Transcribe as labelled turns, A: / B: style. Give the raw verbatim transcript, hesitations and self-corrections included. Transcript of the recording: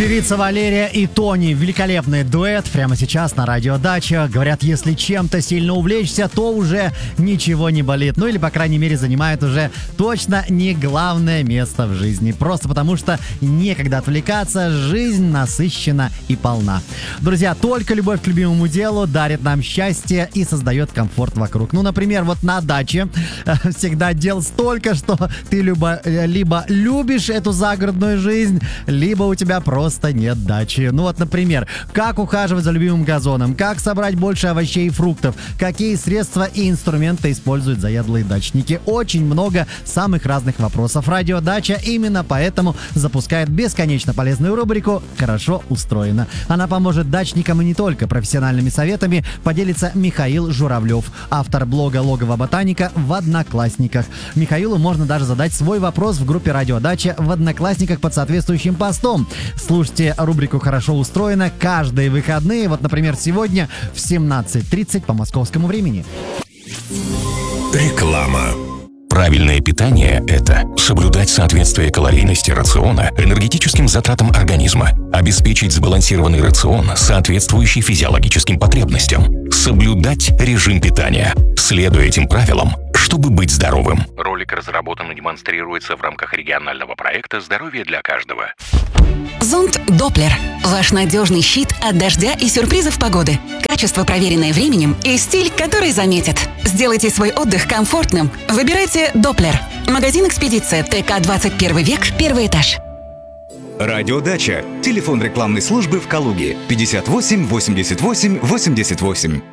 A: Певица Валерия и Тони. Великолепный дуэт прямо сейчас на радио Дача. Говорят, если чем-то сильно увлечься, то уже ничего не болит. Ну или, по крайней мере, занимает уже точно не главное место в жизни. Просто потому что некогда отвлекаться, жизнь насыщена и полна. Друзья, только любовь к любимому делу дарит нам счастье и создает комфорт вокруг. Ну, например, вот на даче всегда дел столько, что ты либо, либо любишь эту загородную жизнь, либо у тебя просто нет дачи. Ну вот, например, как ухаживать за любимым газоном, как собрать больше овощей и фруктов, какие средства и инструменты используют заядлые дачники. Очень много самых разных вопросов. Радио Дача именно поэтому запускает бесконечно полезную рубрику «Хорошо устроено». Она поможет дачникам и не только. Профессиональными советами поделится Михаил Журавлев, автор блога «Логово ботаника» в Одноклассниках. Михаилу можно даже задать свой вопрос в группе Радио Дача в Одноклассниках под соответствующим постом. Слушайте рубрику «Хорошо устроено» каждые выходные. Вот, например, сегодня в семнадцать тридцать по московскому времени.
B: Реклама. Правильное питание – это соблюдать соответствие калорийности рациона энергетическим затратам организма, обеспечить сбалансированный рацион, соответствующий физиологическим потребностям, соблюдать режим питания, следуя этим правилам, чтобы быть здоровым. Ролик разработан и демонстрируется в рамках регионального проекта «Здоровье для каждого».
C: Зонт Доплер. Ваш надежный щит от дождя и сюрпризов погоды. Качество, проверенное временем, и стиль, который заметит. Сделайте свой отдых комфортным. Выбирайте Доплер. Магазин «Экспедиция», ТК двадцать первый век, первый этаж.
D: Радио Дача. Телефон рекламной службы в Калуге. пятьдесят восемь восемьдесят восемь восемьдесят восемь.